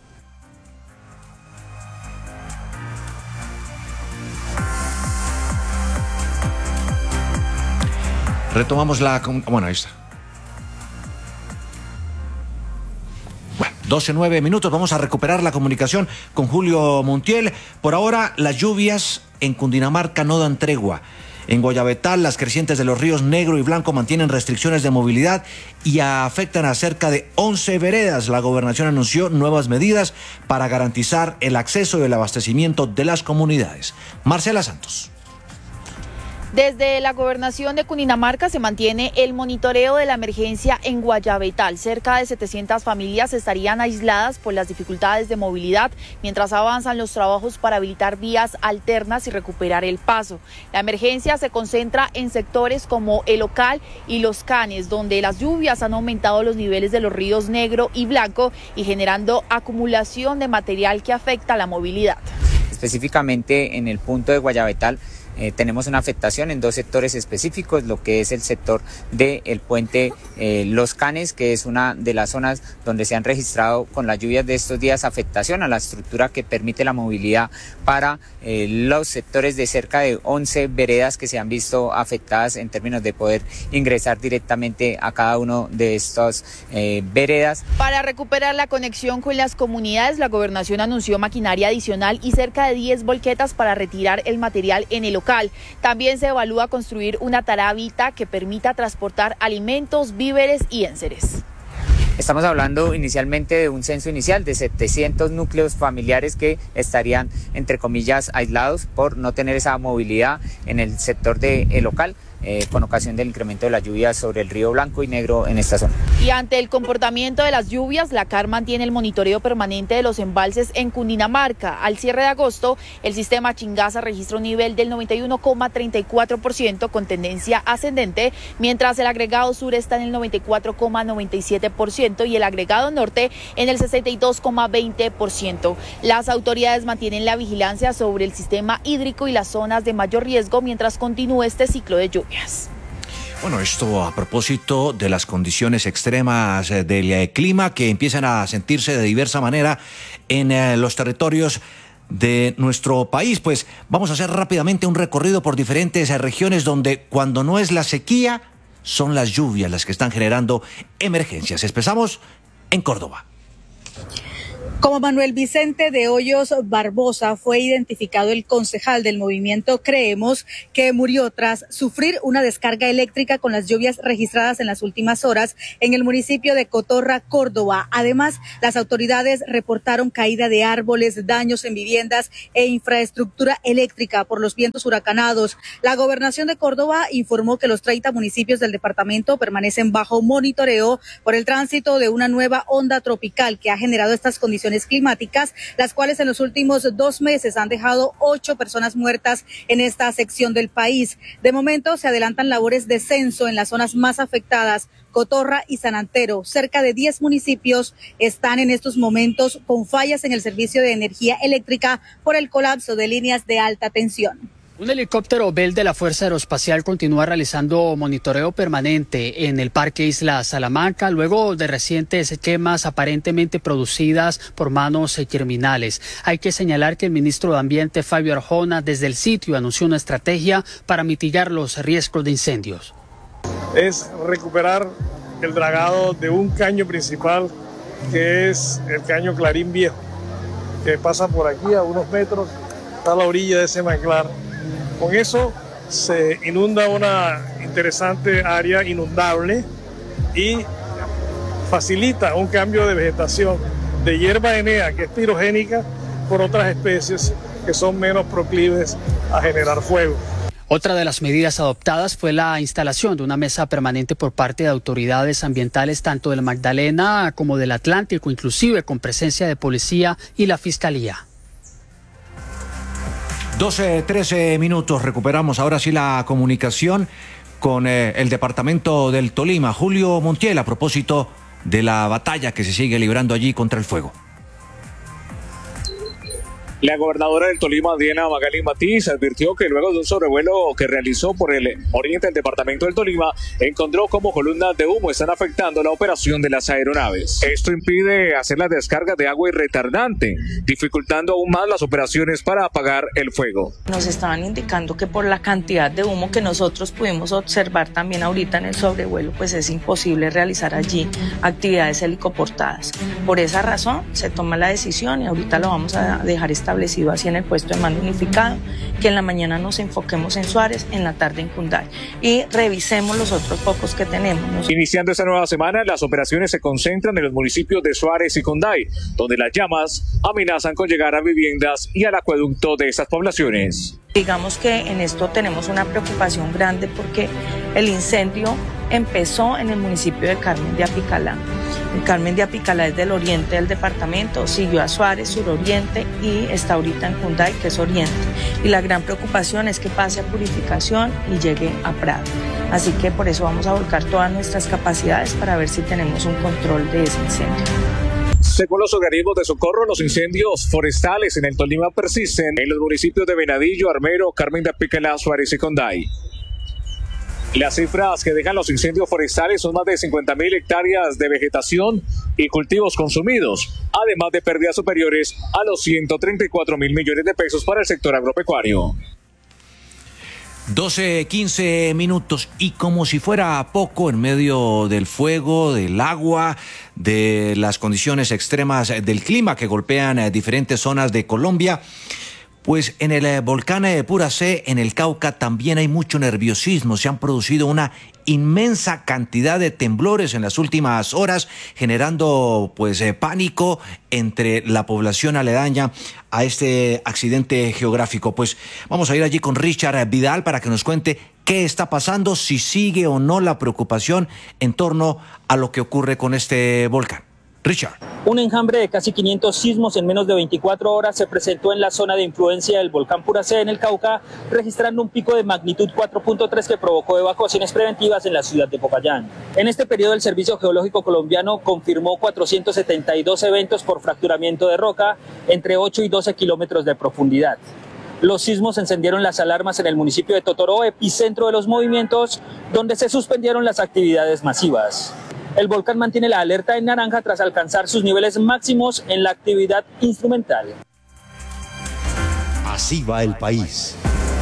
Retomamos la... Bueno, ahí está. Bueno, 12:09 minutos. Vamos a recuperar la comunicación con Julio Montiel. Por ahora, las lluvias en Cundinamarca no dan tregua. En Guayabetal, las crecientes de los ríos Negro y Blanco mantienen restricciones de movilidad y afectan a cerca de 11 veredas. La gobernación anunció nuevas medidas para garantizar el acceso y el abastecimiento de las comunidades. Marcela Santos. Desde la gobernación de Cundinamarca se mantiene el monitoreo de la emergencia en Guayabetal. Cerca de 700 familias estarían aisladas por las dificultades de movilidad mientras avanzan los trabajos para habilitar vías alternas y recuperar el paso. La emergencia se concentra en sectores como El Ocal y Los Canes, donde las lluvias han aumentado los niveles de los ríos Negro y Blanco y generando acumulación de material que afecta la movilidad. Específicamente en el punto de Guayabetal, tenemos una afectación en 2 sectores específicos, lo que es el sector del puente Los Canes, que es una de las zonas donde se han registrado con las lluvias de estos días afectación a la estructura que permite la movilidad para los sectores de cerca de 11 veredas que se han visto afectadas en términos de poder ingresar directamente a cada uno de estas veredas. Para recuperar la conexión con las comunidades, la gobernación anunció maquinaria adicional y cerca de 10 volquetas para retirar el material en el local. También se evalúa construir una tarabita que permita transportar alimentos, víveres y enseres. Estamos hablando inicialmente de un censo inicial de 700 núcleos familiares que estarían, entre comillas, aislados por no tener esa movilidad en el sector del local, con ocasión del incremento de la lluvia sobre el río Blanco y Negro en esta zona. Y ante el comportamiento de las lluvias, la CAR mantiene el monitoreo permanente de los embalses en Cundinamarca. Al cierre de agosto, el sistema Chingaza registra un nivel del 91,34% con tendencia ascendente, mientras el agregado sur está en el 94,97% y el agregado norte en el 62,20%. Las autoridades mantienen la vigilancia sobre el sistema hídrico y las zonas de mayor riesgo mientras continúe este ciclo de lluvias. Bueno, esto a propósito de las condiciones extremas del clima que empiezan a sentirse de diversa manera en los territorios de nuestro país. Pues vamos a hacer rápidamente un recorrido por diferentes regiones donde cuando no es la sequía, son las lluvias las que están generando emergencias. Empezamos en Córdoba. Como Manuel Vicente de Hoyos Barbosa fue identificado el concejal del movimiento Creemos, que murió tras sufrir una descarga eléctrica con las lluvias registradas en las últimas horas en el municipio de Cotorra, Córdoba. Además, las autoridades reportaron caída de árboles, daños en viviendas e infraestructura eléctrica por los vientos huracanados. La gobernación de Córdoba informó que los 30 municipios del departamento permanecen bajo monitoreo por el tránsito de una nueva onda tropical que ha generado estas condiciones climáticas, las cuales en los últimos 2 meses han dejado 8 personas muertas en esta sección del país. De momento se adelantan labores de censo en las zonas más afectadas, Cotorra y San Antero. Cerca de 10 municipios están en estos momentos con fallas en el servicio de energía eléctrica por el colapso de líneas de alta tensión. Un helicóptero Bell de la Fuerza Aeroespacial continúa realizando monitoreo permanente en el Parque Isla Salamanca luego de recientes quemas aparentemente producidas por manos criminales. Hay que señalar que el ministro de Ambiente, Fabio Arjona, desde el sitio anunció una estrategia para mitigar los riesgos de incendios. Es recuperar el dragado de un caño principal que es el caño Clarín Viejo, que pasa por aquí a unos metros, está a la orilla de ese manglar. Con eso se inunda una interesante área inundable y facilita un cambio de vegetación de hierba enea, que es pirogénica, por otras especies que son menos proclives a generar fuego. Otra de las medidas adoptadas fue la instalación de una mesa permanente por parte de autoridades ambientales tanto del Magdalena como del Atlántico, inclusive con presencia de policía y la Fiscalía. 13 minutos, recuperamos ahora sí la comunicación con el departamento del Tolima. Julio Montiel, a propósito de la batalla que se sigue librando allí contra el fuego. La gobernadora del Tolima, Diana Magalí Matiz, advirtió que luego de un sobrevuelo que realizó por el oriente del departamento del Tolima, encontró cómo columnas de humo están afectando la operación de las aeronaves. Esto impide hacer la descarga de agua y retardante, dificultando aún más las operaciones para apagar el fuego. Nos estaban indicando que por la cantidad de humo que nosotros pudimos observar también ahorita en el sobrevuelo, pues es imposible realizar allí actividades helicoportadas. Por esa razón se toma la decisión y ahorita lo vamos a dejar establecido así en el puesto de mando unificado, que en la mañana nos enfoquemos en Suárez, en la tarde en Cunday y revisemos los otros focos que tenemos. Iniciando esta nueva semana, las operaciones se concentran en los municipios de Suárez y Cunday, donde las llamas amenazan con llegar a viviendas y al acueducto de estas poblaciones. Digamos que en esto tenemos una preocupación grande porque el incendio empezó en el municipio de Carmen de Apicalá. El Carmen de Apicalá es del oriente del departamento, siguió a Suárez, suroriente, y está ahorita en Cunday, que es oriente. Y la gran preocupación es que pase a Purificación y llegue a Prado. Así que por eso vamos a volcar todas nuestras capacidades para ver si tenemos un control de ese incendio. Según los organismos de socorro, los incendios forestales en el Tolima persisten en los municipios de Venadillo, Armero, Carmen de Apicalá, Suárez y Cunday. Las cifras que dejan los incendios forestales son más de 50.000 hectáreas de vegetación y cultivos consumidos, además de pérdidas superiores a los 134.000 millones de pesos para el sector agropecuario. 15 minutos y como si fuera poco, en medio del fuego, del agua, de las condiciones extremas del clima que golpean diferentes zonas de Colombia, pues en el volcán Puracé, en el Cauca, también hay mucho nerviosismo. Se han producido una inmensa cantidad de temblores en las últimas horas, generando pues pánico entre la población aledaña a este accidente geográfico. Pues vamos a ir allí con Richard Vidal para que nos cuente qué qué está pasando, si sigue o no la preocupación en torno a lo que ocurre con este volcán. Richard. Un enjambre de casi 500 sismos en menos de 24 horas se presentó en la zona de influencia del volcán Puracé en el Cauca, registrando un pico de magnitud 4.3 que provocó evacuaciones preventivas en la ciudad de Popayán. En este periodo el Servicio Geológico Colombiano confirmó 472 eventos por fracturamiento de roca entre 8 y 12 kilómetros de profundidad. Los sismos encendieron las alarmas en el municipio de Totoró, epicentro de los movimientos, donde se suspendieron las actividades masivas. El volcán mantiene la alerta en naranja tras alcanzar sus niveles máximos en la actividad instrumental. Así va el país.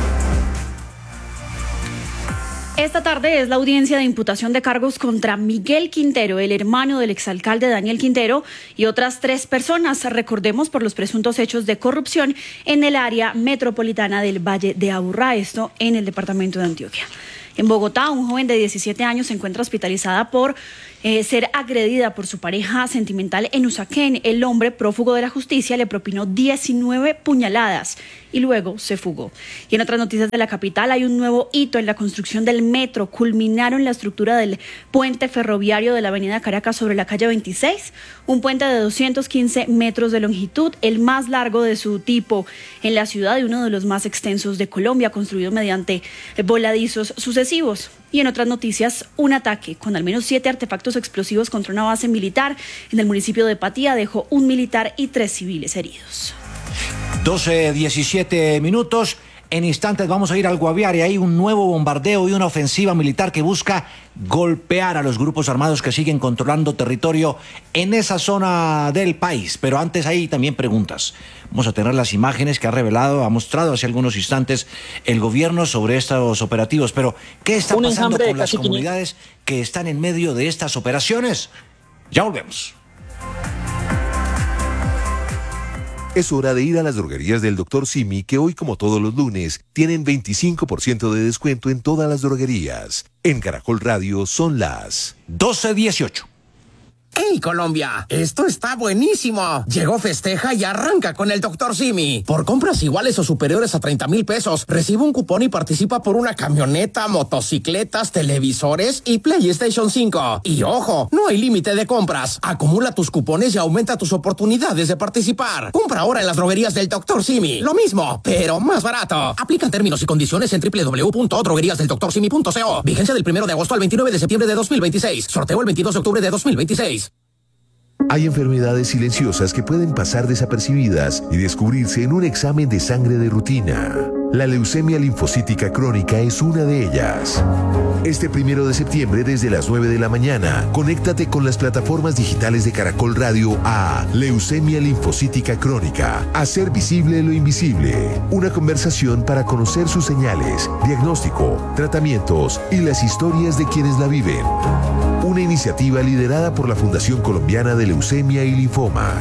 Esta tarde es la audiencia de imputación de cargos contra Miguel Quintero, el hermano del exalcalde Daniel Quintero, y otras 3 personas, recordemos, por los presuntos hechos de corrupción en el área metropolitana del Valle de Aburrá, esto en el departamento de Antioquia. En Bogotá, un joven de 17 años se encuentra hospitalizada por ser agredida por su pareja sentimental en Usaquén. El hombre, prófugo de la justicia, le propinó 19 puñaladas y luego se fugó. Y en otras noticias de la capital, hay un nuevo hito en la construcción del metro. Culminaron la estructura del puente ferroviario de la avenida Caracas sobre la calle 26, un puente de 215 metros de longitud, el más largo de su tipo en la ciudad y uno de los más extensos de Colombia, construido mediante voladizos sucesivos. Y en otras noticias, un ataque con al menos 7 artefactos explosivos contra una base militar en el municipio de Patía dejó un militar y 3 civiles heridos. 12:17 minutos. En instantes vamos a ir al Guaviare. Hay un nuevo bombardeo y una ofensiva militar que busca golpear a los grupos armados que siguen controlando territorio en esa zona del país. Pero antes hay también preguntas. Vamos a tener las imágenes que ha mostrado hace algunos instantes el gobierno sobre estos operativos. Pero, ¿qué está pasando con las comunidades que están en medio de estas operaciones? Ya volvemos. Es hora de ir a las droguerías del Dr. Simi, que hoy, como todos los lunes, tienen 25% de descuento en todas las droguerías. En Caracol Radio son las 12:18. ¡Hey, Colombia! ¡Esto está buenísimo! Llegó Festeja y arranca con el Dr. Simi. Por compras iguales o superiores a 30,000 pesos, recibe un cupón y participa por una camioneta, motocicletas, televisores y PlayStation 5. Y ojo, no hay límite de compras. Acumula tus cupones y aumenta tus oportunidades de participar. Compra ahora en las droguerías del Dr. Simi. Lo mismo, pero más barato. Aplican términos y condiciones en www.drogueriasdeldoctorsimi.co. Vigencia del 1 de agosto al 29 de septiembre de 2026. Sorteo el 22 de octubre de 2026. Hay enfermedades silenciosas que pueden pasar desapercibidas y descubrirse en un examen de sangre de rutina. La leucemia linfocítica crónica es una de ellas. Este 1 de septiembre, desde las 9 de la mañana, conéctate con las plataformas digitales de Caracol Radio a Leucemia linfocítica crónica. Hacer visible lo invisible. Una conversación para conocer sus señales, diagnóstico, tratamientos y las historias de quienes la viven. Una iniciativa liderada por la Fundación Colombiana de Leucemia y Linfoma.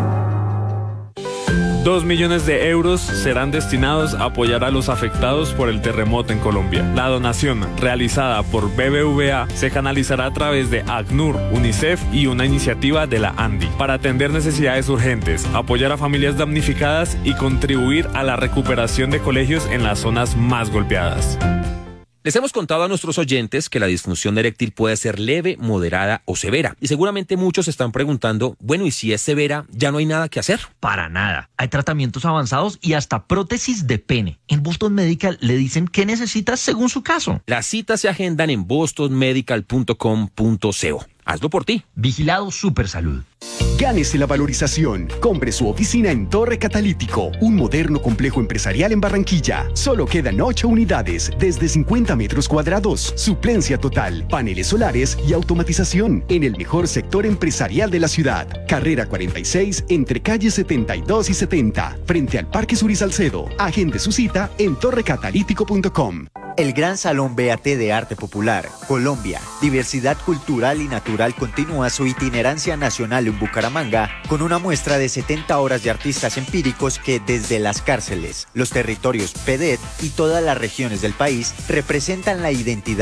2 millones de euros serán destinados a apoyar a los afectados por el terremoto en Colombia. La donación realizada por BBVA se canalizará a través de ACNUR, UNICEF y una iniciativa de la ANDI para atender necesidades urgentes, apoyar a familias damnificadas y contribuir a la recuperación de colegios en las zonas más golpeadas. Les hemos contado a nuestros oyentes que la disfunción eréctil puede ser leve, moderada o severa. Y seguramente muchos se están preguntando, bueno, ¿y si es severa, ya no hay nada que hacer? Para nada. Hay tratamientos avanzados y hasta prótesis de pene. En Boston Medical le dicen qué necesitas según su caso. Las citas se agendan en bostonmedical.com.co. Hazlo por ti. Vigilado Supersalud. Gánese la valorización. Compre su oficina en Torre Catalítico, un moderno complejo empresarial en Barranquilla. Solo quedan 8 unidades, desde 50 metros cuadrados. Suplencia total, paneles solares y automatización en el mejor sector empresarial de la ciudad. Carrera 46, entre calles 72 y 70, frente al Parque Suri Salcedo. Agende su cita en torrecatalítico.com. El Gran Salón BAT de Arte Popular, Colombia, Diversidad Cultural y Natural continúa su itinerancia nacional en Bucaramanga con una muestra de 70 horas de artistas empíricos que desde las cárceles, los territorios PEDET y todas las regiones del país representan la identidad,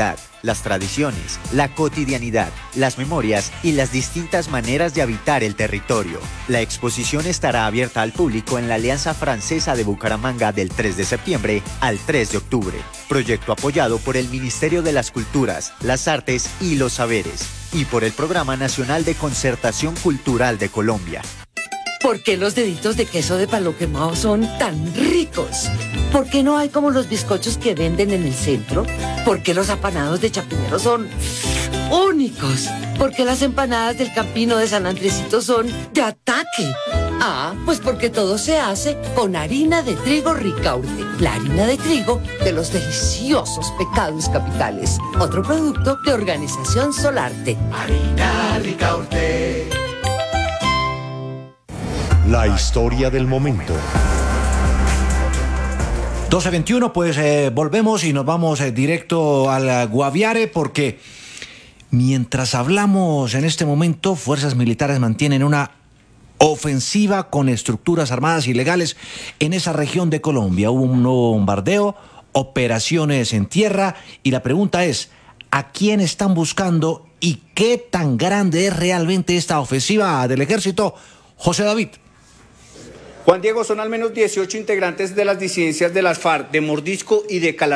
las tradiciones, la cotidianidad, las memorias y las distintas maneras de habitar el territorio. La exposición estará abierta al público en la Alianza Francesa de Bucaramanga del 3 de septiembre al 3 de octubre. Proyecto apoyado por el Ministerio de las Culturas, las Artes y los Saberes y por el Programa Nacional de Concertación Cultural de Colombia. ¿Por qué los deditos de queso de palo quemado son tan ricos? ¿Por qué no hay como los bizcochos que venden en el centro? ¿Por qué los apanados de Chapinero son únicos? ¿Por qué las empanadas del Campino de San Andresito son de ataque? Pues porque todo se hace con harina de trigo Ricaurte, la harina de trigo de los deliciosos Pecados Capitales. Otro producto de Organización Solarte. Harina Ricaurte. La historia del momento. 12:21, pues volvemos y nos vamos directo al Guaviare porque mientras hablamos en este momento, fuerzas militares mantienen una ofensiva con estructuras armadas ilegales en esa región de Colombia. Hubo un nuevo bombardeo, operaciones en tierra y la pregunta es, ¿a quién están buscando y qué tan grande es realmente esta ofensiva del ejército? José David. Juan Diego, son al menos 18 integrantes de las disidencias de las FARC, de Mordisco y de Calar